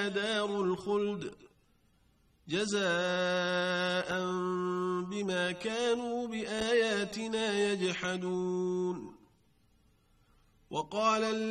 إلا دار الخلد جزاء بما كانوا بآياتنا يجحدون. وقال